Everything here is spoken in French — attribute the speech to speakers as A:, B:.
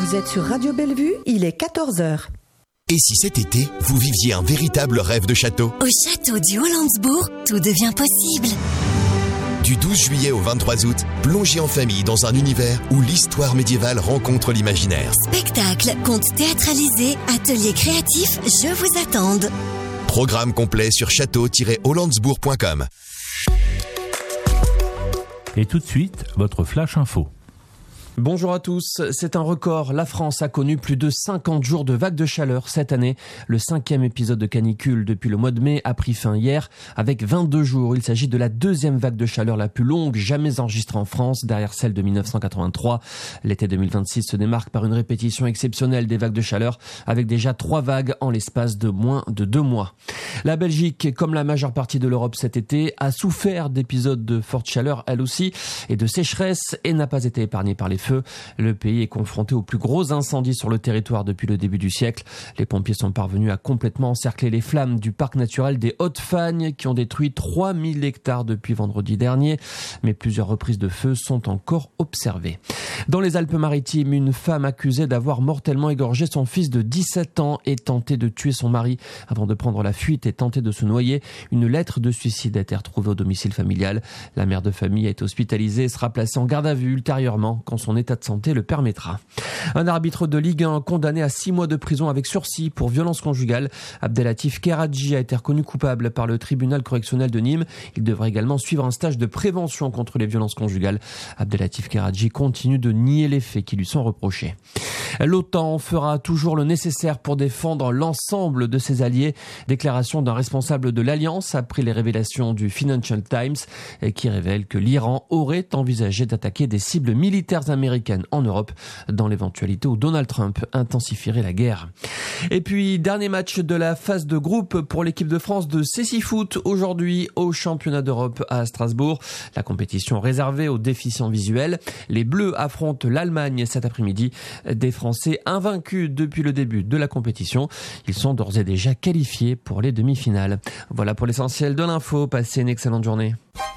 A: Vous êtes sur Radio Bellevue, il est 14h.
B: Et si cet été, vous viviez un véritable rêve de château ?
C: Au château du Hollandsbourg, tout devient possible.
B: Du 12 juillet au 23 août, plongez en famille dans un univers où l'histoire médiévale rencontre l'imaginaire.
C: Spectacles, contes théâtralisés, ateliers créatifs, je vous attends.
B: Programme complet sur château-hollandsbourg.com.
D: Et tout de suite, votre Flash Info.
E: Bonjour à tous, c'est un record. La France a connu plus de 50 jours de vagues de chaleur cette année. Le 5e épisode de canicule depuis le mois de mai a pris fin hier avec 22 jours. Il s'agit de la 2e vague de chaleur la plus longue jamais enregistrée en France, derrière celle de 1983. L'été 2026 se démarque par une répétition exceptionnelle des vagues de chaleur avec déjà 3 vagues en l'espace de moins de 2 mois. La Belgique, comme la majeure partie de l'Europe cet été, a souffert d'épisodes de forte chaleur elle aussi et de sécheresse et n'a pas été épargnée par les feux. Le pays est confronté aux plus gros incendies sur le territoire depuis le début du siècle. Les pompiers sont parvenus à complètement encercler les flammes du parc naturel des Hautes-Fagnes qui ont détruit 3000 hectares depuis vendredi dernier. Mais plusieurs reprises de feu sont encore observées. Dans les Alpes-Maritimes, une femme accusée d'avoir mortellement égorgé son fils de 17 ans et tenté de tuer son mari avant de prendre la fuite et tenter de se noyer. Une lettre de suicide a été retrouvée au domicile familial. La mère de famille a été hospitalisée et sera placée en garde à vue ultérieurement quand son état de santé le permettra. Un arbitre de Ligue 1 condamné à 6 mois de prison avec sursis pour violence conjugale. Abdelatif Keradji a été reconnu coupable par le tribunal correctionnel de Nîmes. Il devrait également suivre un stage de prévention contre les violences conjugales. Abdelatif Keradji continue de nier les faits qui lui sont reprochés. L'OTAN fera toujours le nécessaire pour défendre l'ensemble de ses alliés. Déclaration d'un responsable de l'Alliance après les révélations du Financial Times qui révèle que l'Iran aurait envisagé d'attaquer des cibles militaires américaines en Europe dans l'éventualité où Donald Trump intensifierait la guerre. Et puis, dernier match de la phase de groupe pour l'équipe de France de cécifoot aujourd'hui au championnat d'Europe à Strasbourg. La compétition réservée aux déficients visuels. Les Bleus affrontent l'Allemagne cet après-midi. Des Français invaincus depuis le début de la compétition. Ils sont d'ores et déjà qualifiés pour les demi-finales. Voilà pour l'essentiel de l'info. Passez une excellente journée.